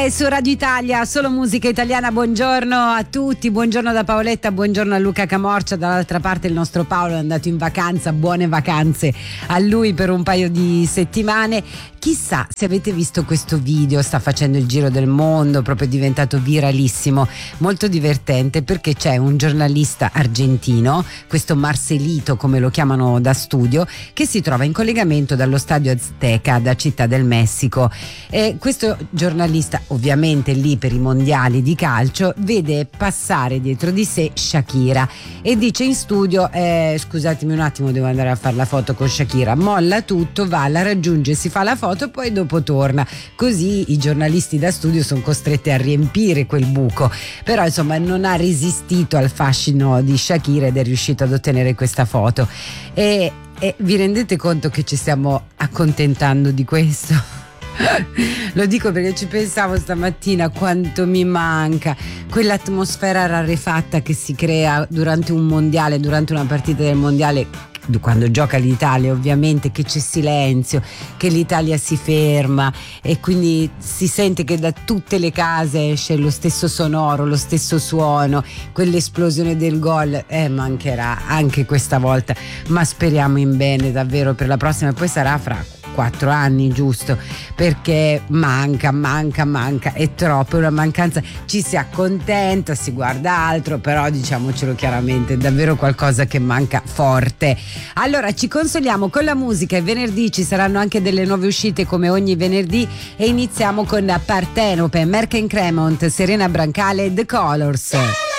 è su Radio Italia, solo musica italiana. Buongiorno a tutti, buongiorno da Paoletta, buongiorno a Luca Camorcia. Dall'altra parte il nostro Paolo è andato in vacanza, buone vacanze a lui per un paio di settimane. Chissà se avete visto questo video, sta facendo il giro del mondo, proprio è diventato viralissimo, molto divertente, perché c'è un giornalista argentino, questo Marcelito come lo chiamano da studio, che si trova in collegamento dallo stadio Azteca da Città del Messico. E questo giornalista, ovviamente lì per i mondiali di calcio, vede passare dietro di sé Shakira e dice in studio scusatemi un attimo, devo andare a fare la foto con Shakira. Molla tutto, va, la raggiunge, si fa la foto e poi dopo torna. Così i giornalisti da studio sono costretti a riempire quel buco, però insomma non ha resistito al fascino di Shakira ed è riuscito ad ottenere questa foto. E vi rendete conto che ci stiamo accontentando di questo? Lo dico perché ci pensavo stamattina quanto mi manca quell'atmosfera rarefatta che si crea durante un mondiale, durante una partita del mondiale, quando gioca l'Italia ovviamente, che c'è silenzio, che l'Italia si ferma e quindi si sente che da tutte le case esce lo stesso sonoro, lo stesso suono, quell'esplosione del gol. Mancherà anche questa volta, ma speriamo in bene davvero per la prossima, e poi sarà fra 4 anni, giusto, perché manca, è troppo, è una mancanza. Ci si accontenta, si guarda altro, però diciamocelo chiaramente, è davvero qualcosa che manca forte. Allora ci consoliamo con la musica, e venerdì ci saranno anche delle nuove uscite come ogni venerdì, e iniziamo con Partenope, Merck & Cremont, Serena Brancale, The Colors.